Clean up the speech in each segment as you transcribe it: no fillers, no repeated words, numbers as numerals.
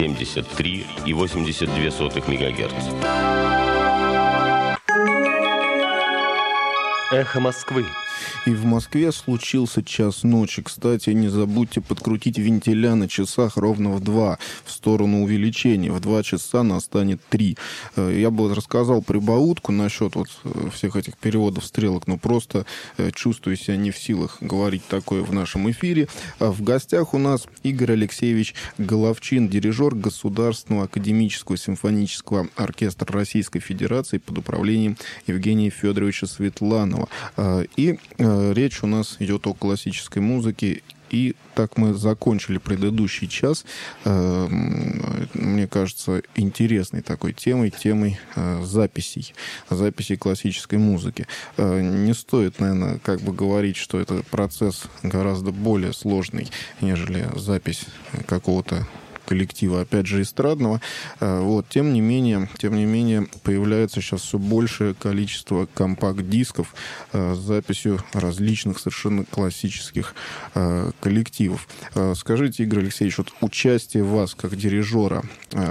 73,82 МГц. Эхо Москвы. И в Москве случился час ночи. Кстати, не забудьте подкрутить вентиля на часах ровно в 2 в сторону увеличения. В 2 часа настанет 3. Я бы рассказал прибаутку насчет вот всех этих переводов стрелок, но просто чувствую себя не в силах говорить такое в нашем эфире. В гостях у нас Игорь Алексеевич Головчин, дирижер Государственного академического симфонического оркестра Российской Федерации под управлением Евгения Федоровича Светланова. И речь у нас идет о классической музыке. И так мы закончили предыдущий час, мне кажется, интересной такой темой записей классической музыки. Не стоит, наверное, как бы говорить, что это процесс гораздо более сложный, нежели запись какого-то коллектива, опять же, эстрадного. Вот. Тем не менее, появляется сейчас все большее количество компакт-дисков с записью различных совершенно классических коллективов. Скажите, Игорь Алексеевич, вот участие вас как дирижера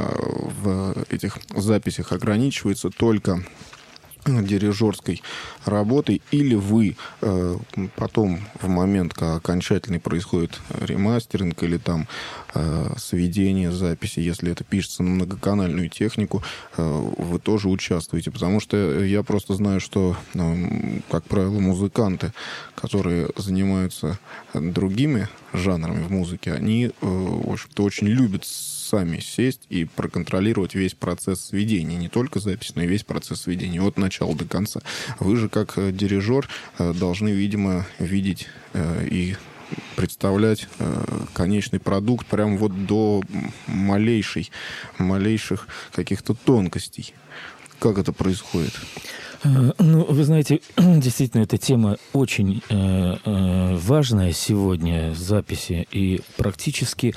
в этих записях ограничивается только дирижерской работой, или вы потом, в момент, когда окончательный происходит ремастеринг или там сведение записи, если это пишется на многоканальную технику, вы тоже участвуете? Потому что я просто знаю, что, как правило, музыканты, которые занимаются другими жанрами в музыке, они, в общем-то, очень любят сами сесть и проконтролировать весь процесс сведения. Не только запись, но и весь процесс сведения от начала до конца. Вы же, как дирижер, должны, видимо, видеть и представлять конечный продукт прямо вот до малейших каких-то тонкостей. Как это происходит? Ну, вы знаете, действительно, эта тема очень важная сегодня, записи, и практически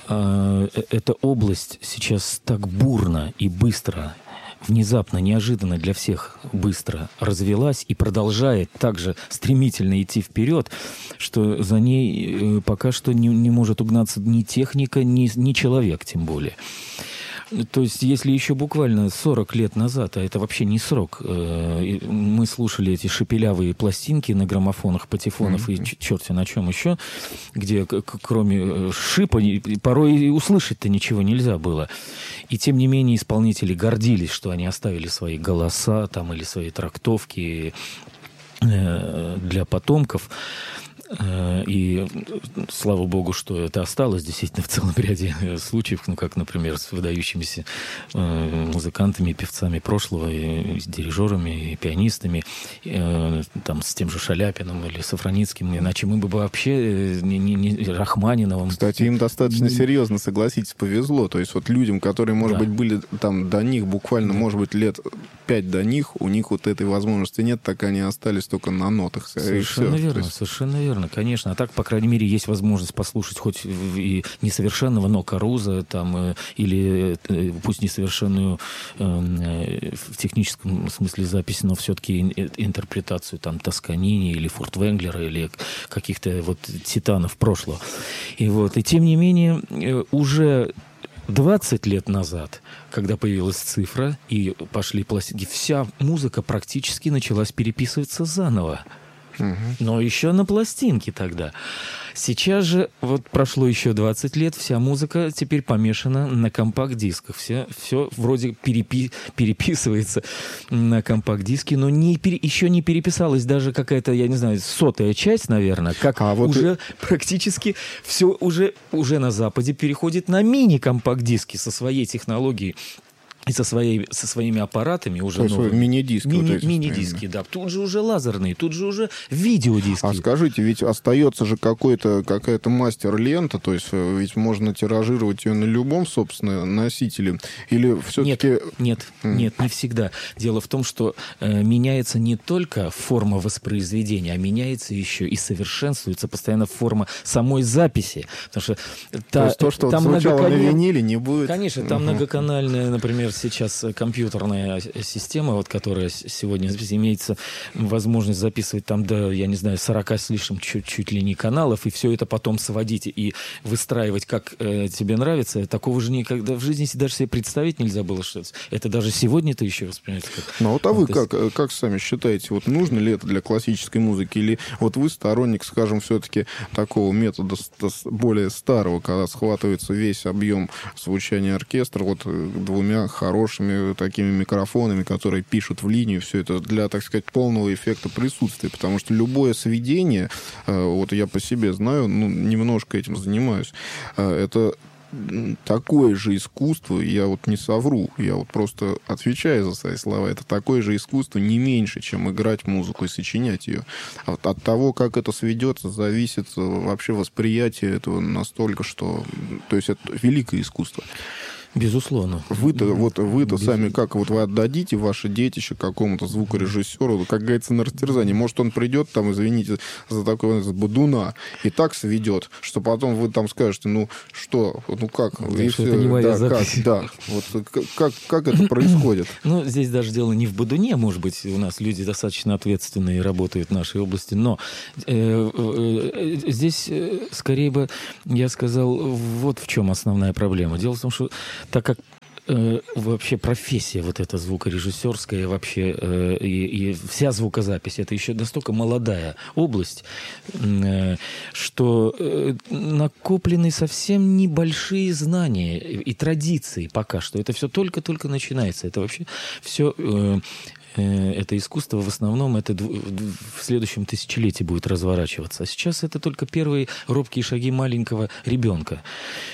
эта область сейчас так бурно и быстро, внезапно, неожиданно для всех быстро развилась и продолжает также стремительно идти вперед, что за ней пока что не может угнаться ни техника, ни человек, тем более. То есть, если еще буквально 40 лет назад, а это вообще не срок, мы слушали эти шепелявые пластинки на граммофонах, патефонов и черти на чем еще, где кроме шипа порой и услышать-то ничего нельзя было. И тем не менее исполнители гордились, что они оставили свои голоса там, или свои трактовки для потомков. И слава богу, что это осталось действительно в целом ряде случаев, ну, как, например, с выдающимися музыкантами, певцами прошлого, и с дирижерами, и пианистами, там, с тем же Шаляпиным или Сафроницким, иначе мы бы вообще не Рахманиновым. Кстати, им достаточно серьезно, согласитесь, повезло. То есть вот людям, которые, может быть, были там до них буквально, может быть, лет 5 до них, у них вот этой возможности нет, так они остались только на нотах. Совершенно верно, совершенно верно. Конечно, а так, по крайней мере, есть возможность послушать хоть и несовершенного, но Каруза, там, или пусть несовершенную в техническом смысле запись, но все-таки интерпретацию там Тосканини или Фуртвенглера или каких-то вот титанов прошлого. И тем не менее, уже 20 лет назад, когда появилась цифра и пошли пластинки, вся музыка практически началась переписываться заново. Но еще на пластинке тогда. Сейчас же, вот прошло еще 20 лет, вся музыка теперь помешана на компакт-дисках. Все вроде переписывается на компакт-диске, но еще не переписалась даже какая-то, я не знаю, 100-я часть, наверное, как уже практически все уже на Западе переходит на мини-компакт-диски со своей технологией. И со своими аппаратами уже новыми. Мини-диски. Мини-диски, да. Тут же уже лазерные, тут же уже видеодиски. А скажите, ведь остается же какая-то мастер-лента, то есть ведь можно тиражировать ее на любом, собственно, носителе? Или все-таки... Нет, не всегда. Дело в том, что меняется не только форма воспроизведения, а меняется еще и совершенствуется постоянно форма самой записи. Потому что то есть то, что там звучало на виниле, не будет... Конечно, там многоканальная, например, сейчас компьютерная система, вот, которая сегодня имеется возможность записывать там до, я не знаю, 40 с лишним чуть ли не каналов, и все это потом сводить и выстраивать, как тебе нравится, такого же никогда в жизни даже себе представить нельзя было, что это даже сегодня-то еще воспринимается как... Ну, вот, а вы как сами считаете, вот нужно ли это для классической музыки, или вот вы сторонник, скажем, все-таки такого метода более старого, когда схватывается весь объем звучания оркестра вот двумя хорошими такими микрофонами, которые пишут в линию, все это для, так сказать, полного эффекта присутствия, потому что любое сведение, вот я по себе знаю, ну, немножко этим занимаюсь, это такое же искусство, я вот не совру, я вот просто отвечаю за свои слова, это такое же искусство не меньше, чем играть музыку и сочинять ее. От того, как это сведется, зависит вообще восприятие этого настолько, что... То есть это великое искусство. Безусловно. Вы-то сами как? Вот вы отдадите ваше детище какому-то звукорежиссеру, как говорится, на растерзание. Может, он придет там, извините за такое, бодуна, и так сведет, что потом вы там скажете, ну что, ну как? Да, что это не моя запись. Да, вот как это происходит? Ну, здесь даже дело не в бодуне, может быть, у нас люди достаточно ответственные и работают в нашей области, но здесь скорее бы я сказал, вот в чем основная проблема. Дело в том, что так как вообще профессия вот эта звукорежиссерская, вообще и вся звукозапись, это еще настолько молодая область, что накоплены совсем небольшие знания и традиции пока что. Это все только-только начинается. Это вообще все... Это искусство в основном это в следующем тысячелетии будет разворачиваться. А сейчас это только первые робкие шаги маленького ребенка.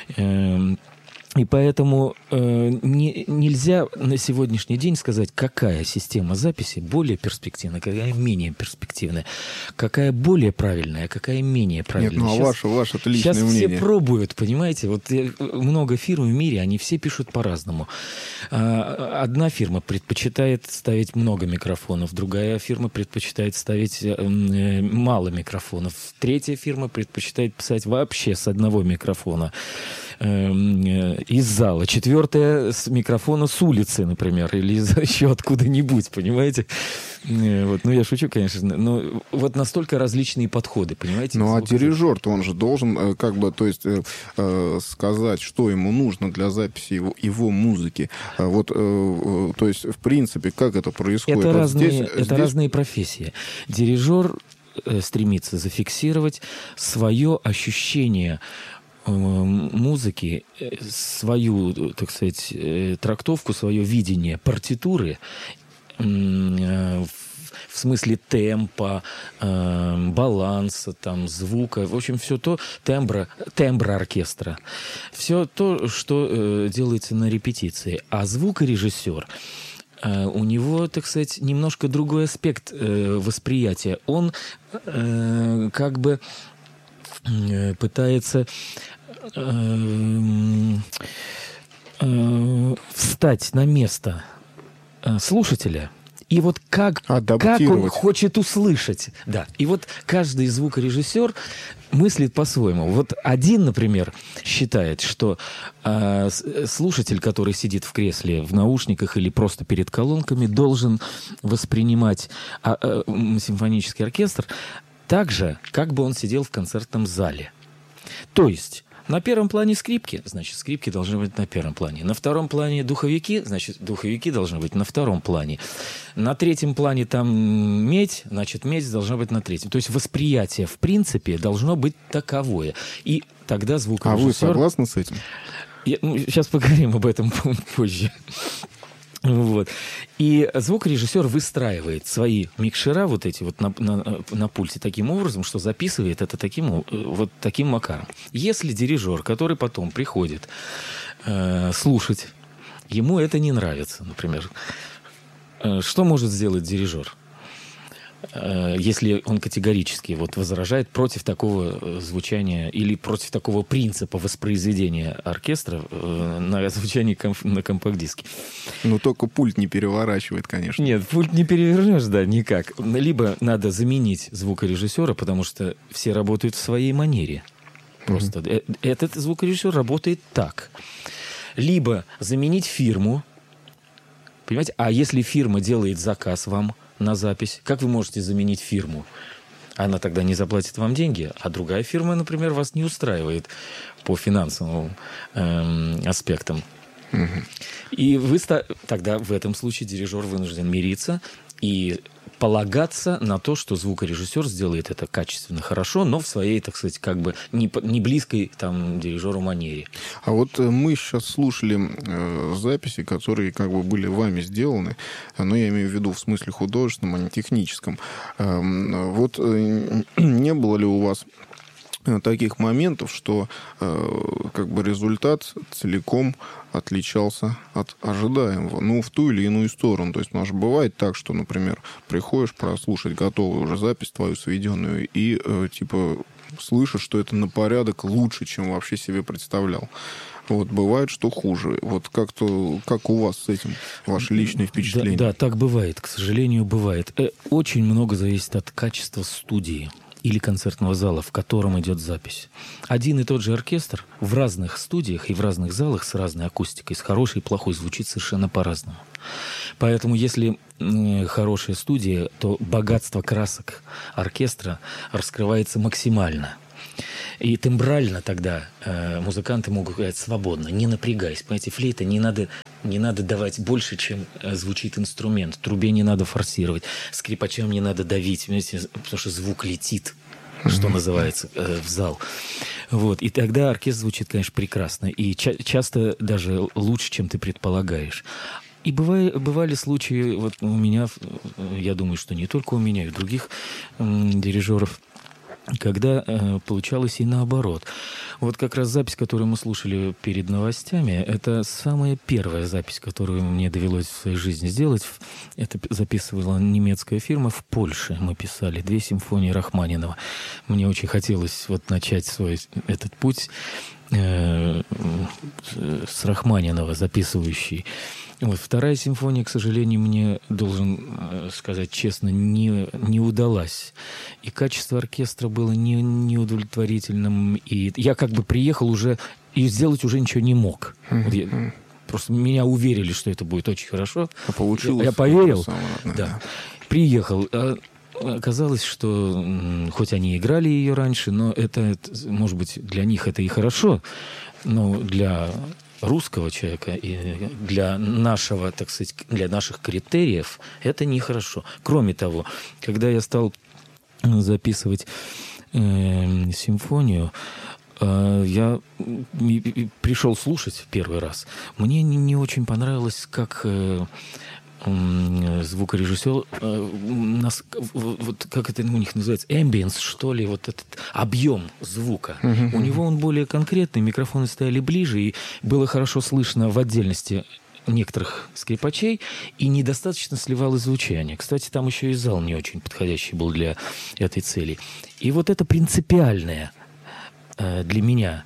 И поэтому нельзя на сегодняшний день сказать, какая система записи более перспективная, какая менее перспективная, какая более правильная, а какая менее правильная. Нет, ну а ваше-то личное сейчас мнение. Все пробуют, понимаете? Вот много фирм в мире, они все пишут по-разному. Одна фирма предпочитает ставить много микрофонов, другая фирма предпочитает ставить мало микрофонов, третья фирма предпочитает писать вообще с одного микрофона из зала, четвертая с микрофона с улицы, например, или еще откуда-нибудь, понимаете? Вот. Ну, я шучу, конечно, но вот настолько различные подходы, понимаете? Ну, а дирижер-то он же должен, как бы, то есть, сказать, что ему нужно для записи его музыки. Вот, то есть, в принципе, как это происходит? Это, вот здесь... разные профессии. Дирижер стремится зафиксировать свое ощущение музыки, свою, так сказать, трактовку, свое видение партитуры в смысле темпа, баланса, там, звука, в общем, все то, тембра оркестра. Все то, что делается на репетиции. А звукорежиссер, у него, так сказать, немножко другой аспект восприятия. Он как бы пытается встать на место слушателя и вот как он хочет услышать. Да. И вот каждый звукорежиссер мыслит по-своему. Вот один, например, считает, что слушатель, который сидит в кресле, в наушниках или просто перед колонками, должен воспринимать симфонический оркестр так же, как бы он сидел в концертном зале. То есть на первом плане скрипки, значит, скрипки должны быть на первом плане. На втором плане духовики, значит, духовики должны быть на втором плане. На третьем плане там медь, значит, медь должна быть на третьем. То есть восприятие, в принципе, должно быть таковое. И тогда звукорежиссер... А вы согласны с этим? Сейчас поговорим об этом позже. Вот. И звукорежиссер выстраивает свои микшера вот эти вот на пульте таким образом, что записывает это таким макаром. Если дирижер, который потом приходит слушать, ему это не нравится, например, что может сделать дирижер? Если он категорически возражает против такого звучания или против такого принципа воспроизведения оркестра на звучании на компакт-диске. Ну, только пульт не переворачивает, конечно. Нет, пульт не перевернешь, да, никак. Либо надо заменить звукорежиссера, потому что все работают в своей манере. Просто. Этот звукорежиссер работает так. Либо заменить фирму, Понимаете? А если фирма делает заказ вам на запись, как вы можете заменить фирму? Она тогда не заплатит вам деньги, а другая фирма, например, вас не устраивает по финансовым аспектам. И вы тогда в этом случае дирижер вынужден мириться и полагаться на то, что звукорежиссер сделает это качественно, хорошо, но в своей, так сказать, как бы не близкой там дирижеру манере. А вот мы сейчас слушали записи, которые как бы были вами сделаны, но я имею в виду в смысле художественном, а не техническом. Вот не было ли у вас таких моментов, что как бы результат целиком отличался от ожидаемого, ну, в ту или иную сторону. То есть у нас же бывает так, что, например, приходишь прослушать готовую уже запись твою сведенную и, типа, слышишь, что это на порядок лучше, чем вообще себе представлял. Вот бывает, что хуже. Вот как у вас с этим ваши личные впечатления? Да, так бывает, к сожалению, бывает. Очень много зависит от качества студии или концертного зала, в котором идет запись. Один и тот же оркестр в разных студиях и в разных залах с разной акустикой, с хорошей и плохой, звучит совершенно по-разному. Поэтому если хорошая студия, то богатство красок оркестра раскрывается максимально. И тембрально тогда музыканты могут играть свободно, не напрягаясь. Понимаете, флейта не надо давать больше, чем звучит инструмент. Трубе не надо форсировать, скрипачам не надо давить, понимаете, потому что звук летит, что называется, в зал. Вот. И тогда оркестр звучит, конечно, прекрасно. И часто даже лучше, чем ты предполагаешь. И бывали случаи, вот у меня, я думаю, что не только у меня, и у других дирижеров, когда получалось и наоборот. Вот как раз запись, которую мы слушали перед новостями, это самая первая запись, которую мне довелось в своей жизни сделать. Это записывала немецкая фирма в Польше. Мы писали 2 симфонии Рахманинова. Мне очень хотелось вот начать свой этот путь с Рахманинова, записывающий. Вот, 2 симфония, к сожалению, мне, должен сказать честно, не удалась. И качество оркестра было неудовлетворительным. И я как бы приехал уже и сделать уже ничего не мог. Вот просто меня уверили, что это будет очень хорошо. А получилось? Я поверил. Да. Приехал. Оказалось, что хоть они играли ее раньше, но это, может быть, для них это и хорошо, но для русского человека и для нашего, так сказать, для наших критериев это нехорошо. Кроме того, когда я стал записывать симфонию, я пришел слушать в первый раз. Мне не очень понравилось, как звукорежиссер, вот как это у них называется, ambience, что ли, вот этот объем звука. У него он более конкретный, микрофоны стояли ближе, и было хорошо слышно в отдельности некоторых скрипачей, и недостаточно сливалось звучание. Кстати, там еще и зал не очень подходящий был для этой цели. И вот это принципиальное для меня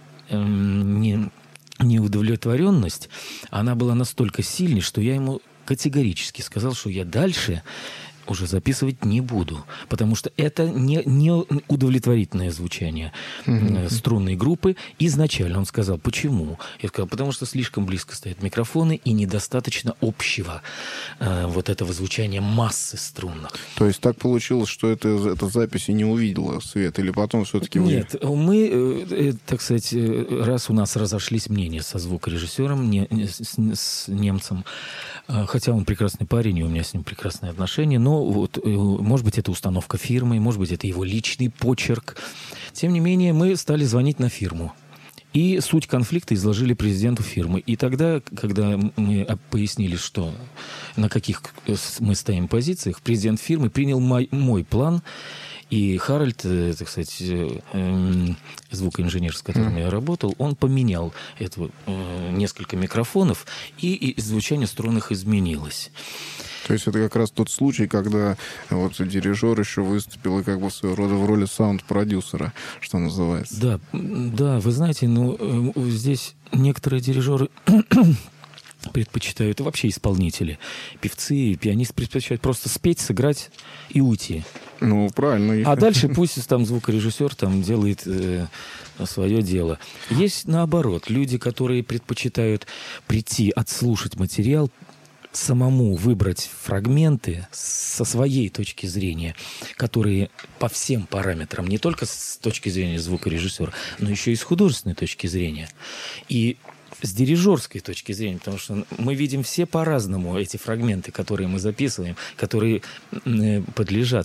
неудовлетворенность, она была настолько сильной, что я ему категорически сказал, что я дальше уже записывать не буду, потому что это не удовлетворительное звучание струнной группы. Изначально он сказал, почему? Я сказал, потому что слишком близко стоят микрофоны и недостаточно общего вот этого звучания массы струнных. То есть так получилось, что эта запись и не увидела свет, или потом все-таки... Нет, мы, так сказать, раз у нас разошлись мнения со звукорежиссером, с немцем, хотя он прекрасный парень, и у меня с ним прекрасные отношения, но вот, может быть, это установка фирмы, может быть, это его личный почерк. Тем не менее, мы стали звонить на фирму. И суть конфликта изложили президенту фирмы. И тогда, когда мы пояснили, что на каких мы стоим позициях, президент фирмы принял мой план. И Харальд, так сказать, звукоинженер, с которым я работал, он поменял несколько микрофонов, и звучание струнных изменилось. То есть это как раз тот случай, когда вот дирижер еще выступил и как бы своего рода в роли саунд-продюсера, что называется. Да, вы знаете, здесь некоторые дирижеры предпочитают, и вообще исполнители, певцы, пианисты предпочитают просто спеть, сыграть и уйти. Ну, правильно. А дальше пусть там звукорежиссер там делает свое дело. Есть наоборот, люди, которые предпочитают прийти, отслушать материал, самому выбрать фрагменты со своей точки зрения, которые по всем параметрам, не только с точки зрения звукорежиссера, но еще и с художественной точки зрения. И с дирижерской точки зрения, потому что мы видим все по-разному эти фрагменты, которые мы записываем, которые подлежат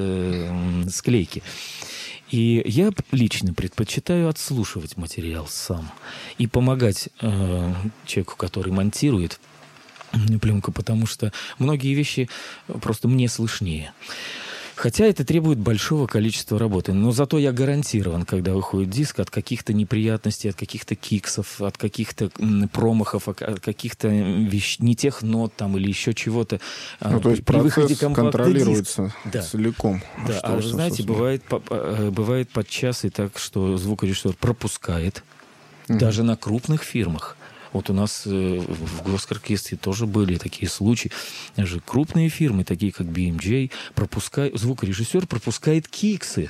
склейке. И я лично предпочитаю отслушивать материал сам и помогать человеку, который монтирует пленку, потому что многие вещи просто мне слышнее. Хотя это требует большого количества работы. Но зато я гарантирован, когда выходит диск, от каких-то неприятностей, от каких-то киксов, от каких-то промахов, от каких-то не тех нот там, или еще чего-то. То есть процесс контролируется целиком. Да, а вы знаете, бывает подчас и так, что звукорежиссер пропускает даже на крупных фирмах. Вот у нас в Госкоркестре тоже были такие случаи. Даже крупные фирмы, такие как BMJ, звукорежиссер пропускает киксы.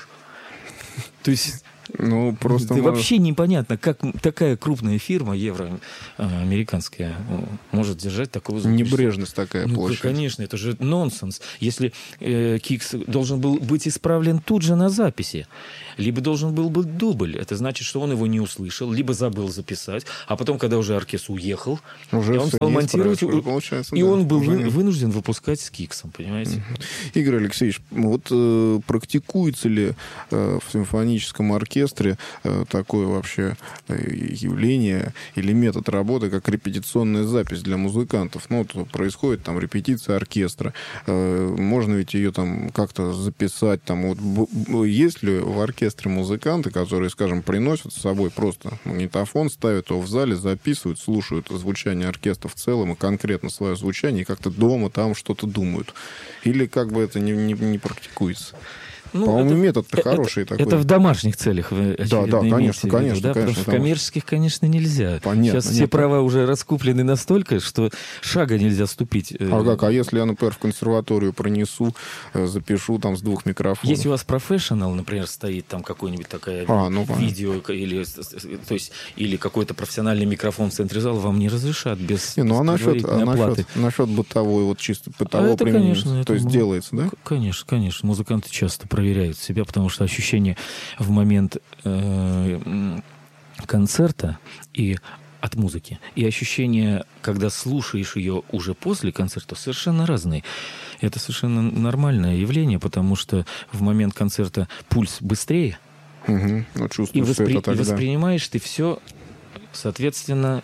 То есть просто вообще непонятно, как такая крупная фирма, евроамериканская, может держать такого звукорежиссера. Небрежность такая площадь. Конечно, это же нонсенс. Если кикс должен был быть исправлен тут же на записи, либо должен был быть дубль, это значит, что он его не услышал, либо забыл записать, а потом, когда уже оркестр уехал, он стал монтировать, и он был вынужден выпускать с киксом, понимаете? Игорь Алексеевич, вот практикуется ли в симфоническом оркестре такое вообще явление или метод работы, как репетиционная запись для музыкантов? Происходит там репетиция оркестра, можно ведь ее там как-то записать, там есть ли в оркестре музыканты, которые, скажем, приносят с собой просто магнитофон, ставят его в зале, записывают, слушают звучание оркестра в целом и конкретно свое звучание, и как-то дома там что-то думают? Или как бы это не практикуется? По-моему, метод-то хороший такой. Это в домашних целях вы, очевидно, конечно. Потому что в коммерческих, конечно, нельзя. Понятно. Сейчас все права уже раскуплены настолько, что шага нельзя ступить. А если я, например, в консерваторию пронесу, запишу там с 2 микрофонов? Если у вас профессионал, например, стоит там какой-нибудь такое видео, или какой-то профессиональный микрофон в центре зала, вам не разрешат без оплаты. Насчет бытовой, чисто бытового применения, то есть делается, да? Конечно. Музыканты часто проверяют себя, потому что ощущение в момент концерта и от музыки, и ощущение, когда слушаешь ее уже после концерта, совершенно разные. Это совершенно нормальное явление, потому что в момент концерта пульс быстрее, и воспринимаешь ты все, соответственно,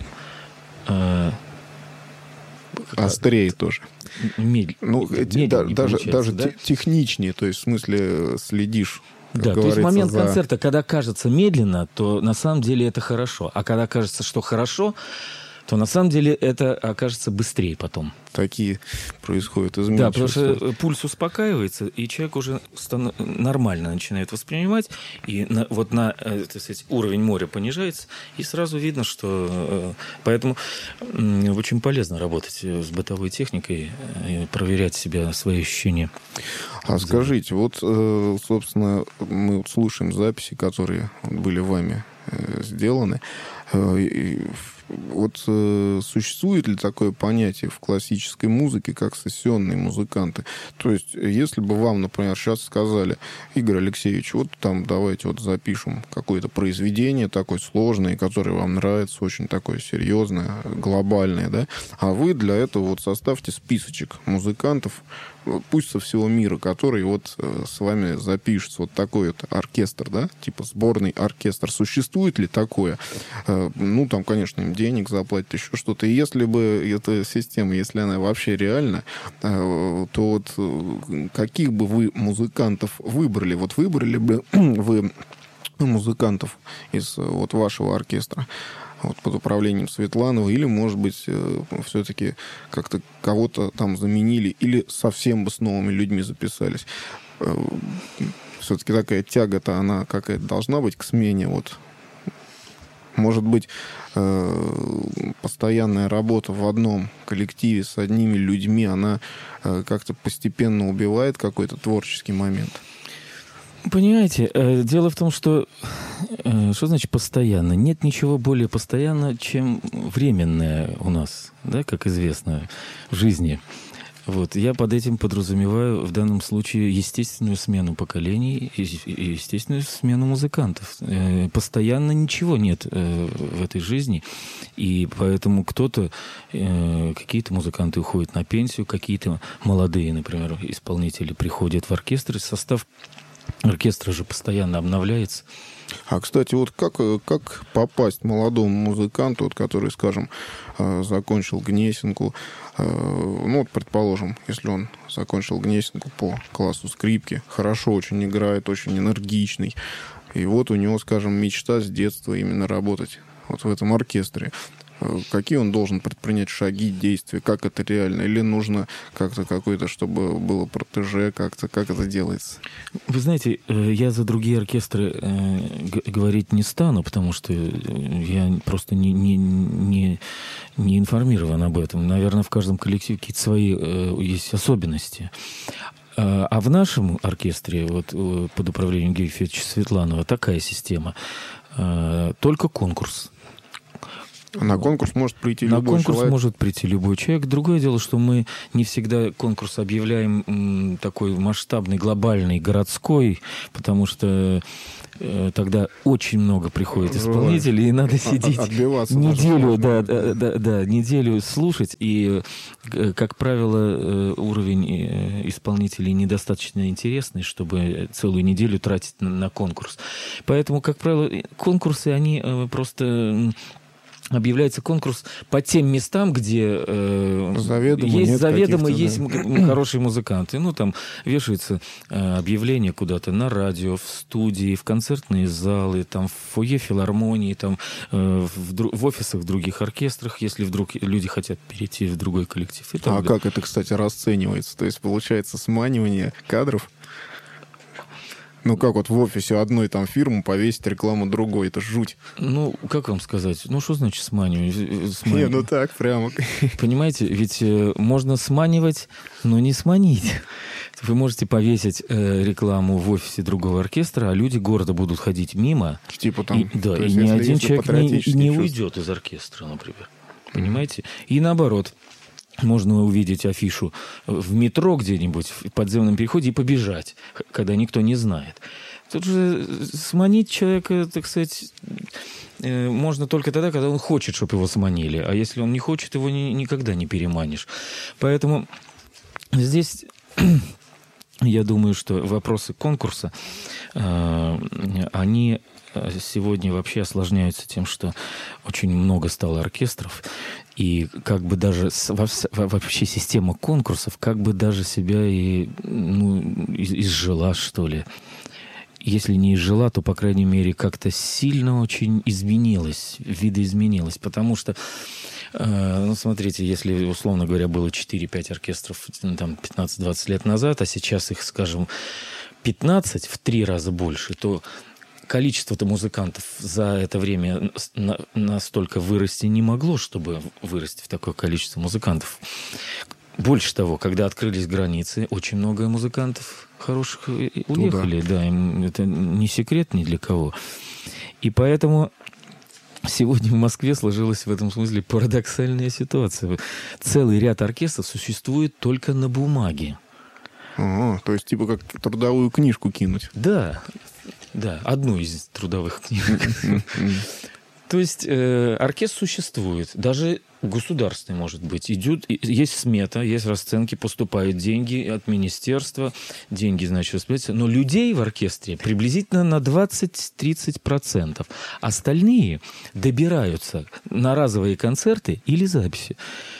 острее тоже. Даже техничнее, то есть в смысле следишь. Да, то есть в момент концерта, когда кажется медленно, то на самом деле это хорошо. А когда кажется, что хорошо, то на самом деле это окажется быстрее потом. Такие происходят изменения. Да, потому что пульс успокаивается, и человек уже нормально начинает воспринимать, и уровень моря понижается, и сразу видно, что... Поэтому очень полезно работать с бытовой техникой, и проверять себя, свои ощущения. А скажите, собственно, мы слушаем записи, которые были вами сделаны. Существует ли такое понятие в классической музыке, как сессионные музыканты? То есть, если бы вам, например, сейчас сказали: Игорь Алексеевич, давайте запишем какое-то произведение такое сложное, которое вам нравится, очень такое серьезное, глобальное, да? А вы для этого составьте списочек музыкантов, пусть со всего мира, который с вами запишется. Такой оркестр, да? Типа сборный оркестр. Существует ли такое? Конечно, им денег заплатят, еще что-то. И если бы эта система, если она вообще реальна, то каких бы вы музыкантов выбрали? Выбрали бы вы музыкантов из вашего оркестра под управлением Светлановой, или, может быть, все-таки как-то кого-то там заменили, или совсем бы с новыми людьми записались? Все-таки такая тяга-то, она какая-то должна быть к смене. Может быть, постоянная работа в одном коллективе с одними людьми, она как-то постепенно убивает какой-то творческий момент? Понимаете, дело в том, что Что значит постоянно? Нет ничего более постоянного, чем временное у нас, да, как известно, в жизни. Вот. Я под этим подразумеваю в данном случае естественную смену поколений и естественную смену музыкантов. Постоянно ничего нет в этой жизни, и поэтому какие-то музыканты уходят на пенсию, какие-то молодые, например, исполнители приходят в оркестр, и состав оркестра же постоянно обновляется. А, кстати, вот как попасть молодому музыканту, вот, который, скажем, закончил Гнесинку, ну, вот, предположим, если он закончил Гнесинку по классу скрипки, хорошо очень играет, очень энергичный, и вот у него, скажем, мечта с детства именно работать вот в этом оркестре. Какие он должен предпринять шаги, действия, как это реально? Или нужно как-то какое-то, чтобы было протеже, как это делается? Вы знаете, я за другие оркестры говорить не стану, потому что я просто не информирован об этом. Наверное, в каждом коллективе какие-то свои есть особенности. А в нашем оркестре, вот под управлением Георгия Федоровича Светланова, такая система. Только конкурс. На конкурс может прийти любой человек? На конкурс может прийти любой человек. Другое дело, что мы не всегда конкурс объявляем такой масштабный, глобальный, городской, потому что тогда очень много приходит исполнителей, и надо сидеть неделю, неделю слушать, и, как правило, уровень исполнителей недостаточно интересный, чтобы целую неделю тратить на конкурс. Поэтому, как правило, конкурсы, они просто... Объявляется конкурс по тем местам, где заведомо есть хорошие музыканты. Ну, там вешается объявление куда-то на радио, в студии, в концертные залы, там, в фойе филармонии, там, в офисах других оркестрах, если вдруг люди хотят перейти в другой коллектив. А как это, кстати, расценивается? То есть, получается, сманивание кадров? Ну, как вот в офисе одной там фирмы повесить рекламу другой, это жуть. Ну, как вам сказать? Ну, что значит сманивать? Не, ну так, прямо. Понимаете, ведь можно сманивать, но не сманить. Вы можете повесить рекламу в офисе другого оркестра, а люди города будут ходить мимо. Типа там... И ни один человек не уйдет из оркестра, например. Понимаете? И наоборот. Можно увидеть афишу в метро где-нибудь, в подземном переходе, и побежать, когда никто не знает. Тут же сманить человека, так сказать, можно только тогда, когда он хочет, чтобы его сманили. А если он не хочет, его никогда не переманишь. Поэтому здесь... Я думаю, что вопросы конкурса, они сегодня вообще осложняются тем, что очень много стало оркестров, и как бы даже вообще система конкурсов как бы даже себя и изжила, что ли. Если не изжила, то, по крайней мере, как-то сильно очень изменилась, видоизменилась, потому что ну, смотрите, если, условно говоря, было 4-5 оркестров там, 15-20 лет назад, а сейчас их, скажем, 15, в 3 раза больше, то количество-то музыкантов за это время настолько вырасти не могло, чтобы вырасти в такое количество музыкантов. Больше того, когда открылись границы, очень много музыкантов хороших уехали. Да, это не секрет ни для кого. И поэтому... Сегодня в Москве сложилась в этом смысле парадоксальная ситуация. Целый ряд оркестров существует только на бумаге. То есть типа как трудовую книжку кинуть. Да, одну из трудовых книжек. То есть оркестр существует, даже государственный, может быть. Есть смета, есть расценки, поступают деньги от министерства, деньги, значит, распределяются. Но людей в оркестре приблизительно на 20-30%. Остальные добираются на разовые концерты или записи.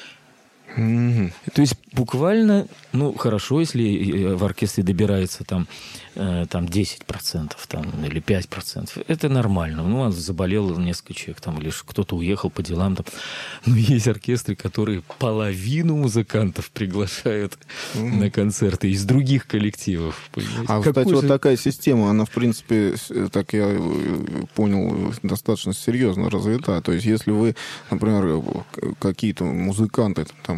То есть буквально, ну, хорошо, если в оркестре добирается там 10% там, или 5%. Это нормально. Ну, заболел несколько человек, там, или кто-то уехал по делам. Там. Но есть оркестры, которые половину музыкантов приглашают на концерты из других коллективов. Понимаете? А, кстати, вот такая система, она, в принципе, так я понял, достаточно серьезно развита. То есть, если вы, например, какие-то музыканты там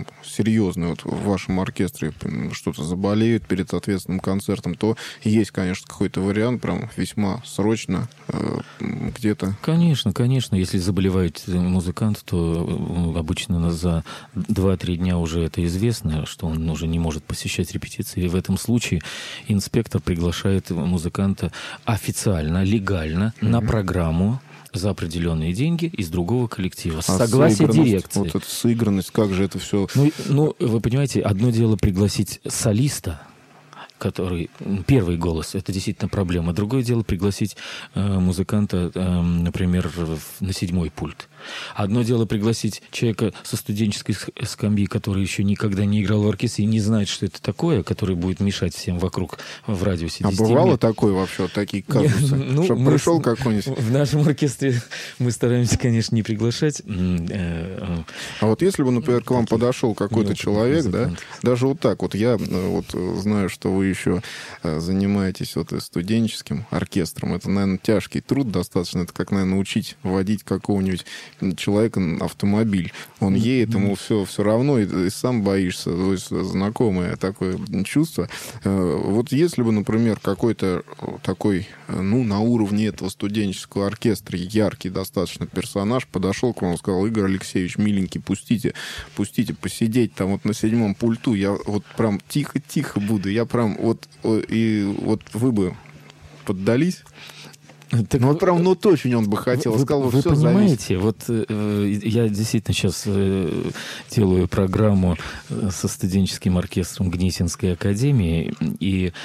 прям серьезные вот в вашем оркестре что-то заболеют перед ответственным концертом, то есть, конечно, какой-то вариант прям весьма срочно где-то. Конечно, если заболевает музыкант, то обычно за 2-3 дня уже это известно, что он уже не может посещать репетиции. И в этом случае инспектор приглашает музыканта официально, легально на программу за определенные деньги из другого коллектива. С согласия дирекции. Вот эта сыгранность, как же это все... Ну, вы понимаете, одно дело пригласить солиста, который первый голос, это действительно проблема. Другое дело пригласить музыканта, например, на 7-й пульт. Одно дело пригласить человека со студенческой скамьи, который еще никогда не играл в оркестре и не знает, что это такое, который будет мешать всем вокруг в радиусе 10 бывало метров. такое вообще, вот такие казусы? Чтобы пришел какой-нибудь... В нашем оркестре мы стараемся, конечно, не приглашать. А вот если бы, например, к вам подошел какой-то человек, да, даже вот так вот, я вот знаю, что вы еще занимаетесь вот студенческим оркестром, это, наверное, тяжкий труд достаточно, это как, наверное, учить водить какого-нибудь человека автомобиль. Он едет, ему все равно, и сам боишься. То есть знакомое такое чувство. Вот если бы, например, какой-то такой, на уровне этого студенческого оркестра яркий достаточно персонаж подошел к вам и сказал: Игорь Алексеевич, миленький, пустите посидеть там вот на 7-м пульту, я вот прям тихо-тихо буду, я прям вот вы бы поддались? Так, вот прям, очень он бы хотел. Сказал, вы все понимаете, я действительно сейчас делаю программу со студенческим оркестром Гнесинской академии, и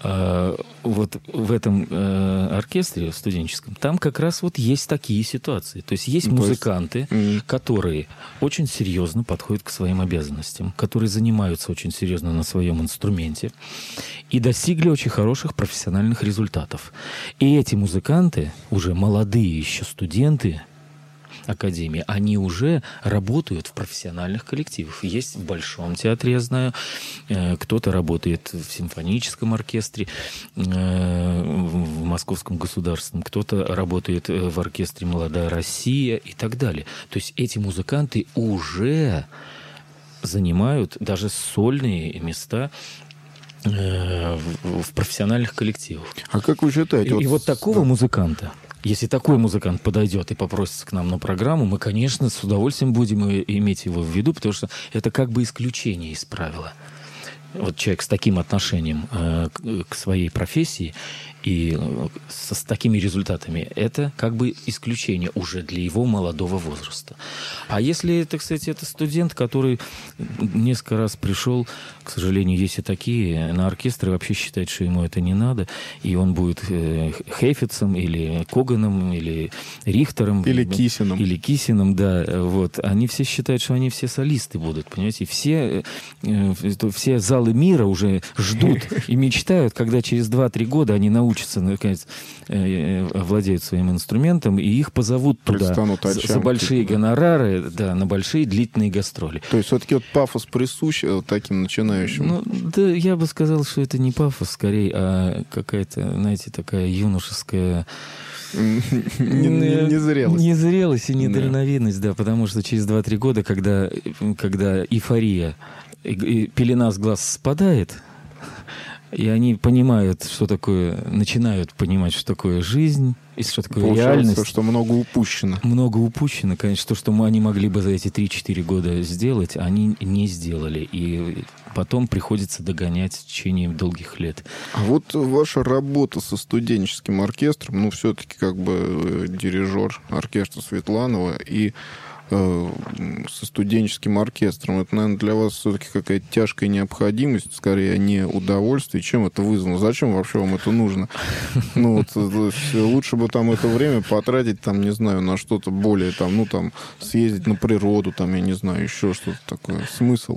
вот в этом оркестре студенческом там как раз вот есть такие ситуации. То есть есть музыканты, которые очень серьезно подходят к своим обязанностям, которые занимаются очень серьезно на своем инструменте и достигли очень хороших профессиональных результатов. И эти музыканты, уже молодые еще студенты академии, они уже работают в профессиональных коллективах. Есть в Большом театре, я знаю, кто-то работает в симфоническом оркестре, в Московском государственном, кто-то работает в оркестре «Молодая Россия» и так далее. То есть эти музыканты уже занимают даже сольные места в профессиональных коллективах. А как вы считаете? И вот такого музыканта, если такой музыкант подойдет и попросится к нам на программу, мы, конечно, с удовольствием будем иметь его в виду, потому что это как бы исключение из правила. Вот человек с таким отношением к своей профессии и с такими результатами, это как бы исключение уже для его молодого возраста. А если это, кстати, это студент, который несколько раз пришел, к сожалению, есть и такие, на оркестр и вообще считает, что ему это не надо, и он будет Хейфицем или Коганом, или Рихтером. Или Кисином. Или Кисином, да. Вот. Они все считают, что они все солисты будут, понимаете? Все залы мира уже ждут и мечтают, когда через 2-3 года они научатся, наконец, владеют своим инструментом, и их позовут туда за большие гонорары, да, на большие длительные гастроли. То есть все-таки вот пафос присущ таким начинающим? Да, я бы сказал, что это не пафос, скорее, а какая-то, знаете, такая юношеская... Незрелость. Незрелость и недальновидность, да, потому что через 2-3 года, когда эйфория, и пелена с глаз спадает, и они понимают, что такое, начинают понимать, что такое жизнь, и что такое получается, реальность. Что много упущено. Много упущено, конечно. То, что они могли бы за эти 3-4 года сделать, они не сделали. И потом приходится догонять в течение долгих лет. А вот ваша работа со студенческим оркестром, все-таки как бы дирижер оркестра Светланова и со студенческим оркестром. Это, наверное, для вас все-таки какая-то тяжкая необходимость, скорее, не удовольствие. Чем это вызвано? Зачем вообще вам это нужно? Лучше бы там это время потратить, там, не знаю, на что-то более, съездить на природу, там, я не знаю, еще что-то такое. Смысл?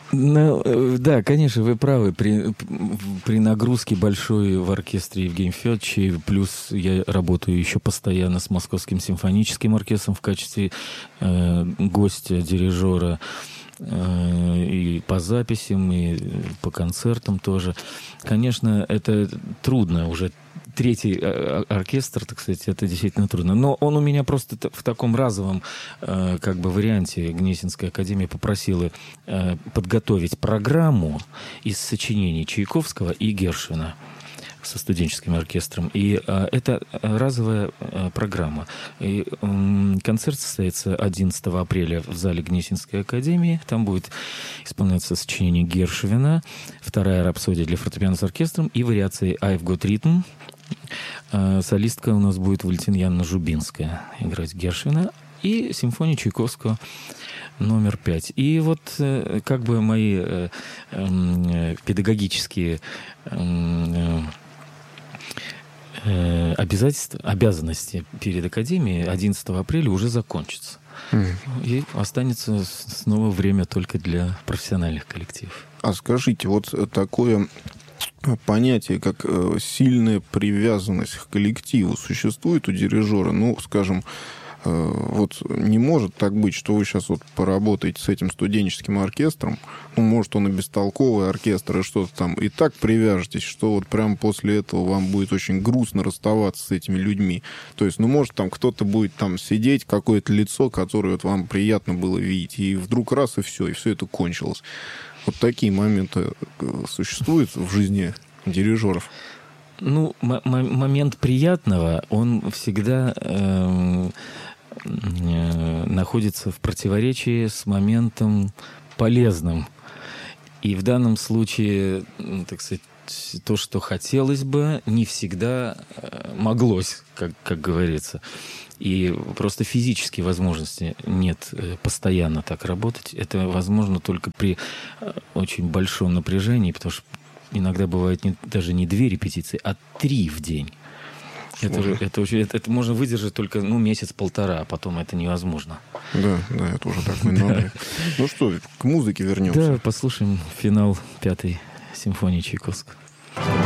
Да, конечно, вы правы. При нагрузке большой в оркестре Евгения Федоровича, плюс я работаю еще постоянно с Московским симфоническим оркестром в качестве гостя, дирижера, и по записям, и по концертам тоже. Конечно, это трудно уже третий оркестр, так сказать, это действительно трудно. Но он у меня просто в таком разовом как бы варианте. Гнесинская академия попросила подготовить программу из сочинений Чайковского и Гершвина со студенческим оркестром. И это разовая программа. И концерт состоится 11 апреля в зале Гнесинской академии. Там будет исполняться сочинение Гершвина, вторая рапсодия для фортепиано с оркестром и вариации «I've Got Rhythm». Солистка у нас будет Валентина Яновна Жубинская играть Гершвина. И симфония Чайковского номер 5. И вот как бы мои педагогические обязанности перед Академией 11 апреля уже закончатся. И останется снова время только для профессиональных коллективов. А скажите, вот такое понятие, как сильная привязанность к коллективу, существует у дирижера? Ну, скажем, вот не может так быть, что вы сейчас вот поработаете с этим студенческим оркестром, ну, может, он и бестолковый оркестр, и что-то там, и так привяжетесь, что вот прямо после этого вам будет очень грустно расставаться с этими людьми. То есть, ну, может, там кто-то будет там сидеть, какое-то лицо, которое вот вам приятно было видеть, и вдруг раз, и все это кончилось. Вот такие моменты существуют в жизни дирижеров? Ну, момент приятного, он всегда находится в противоречии с моментом полезным. И в данном случае, так сказать, то, что хотелось бы, не всегда моглось, как говорится. И просто физической возможности нет постоянно так работать. Это возможно только при очень большом напряжении, потому что иногда бывает даже не 2 репетиции, а 3 в день. Это можно выдержать только месяц-полтора, а потом это невозможно. Да, это уже такой номер. Ну что, к музыке вернемся. Да, послушаем финал 5-й симфонии Чайковского.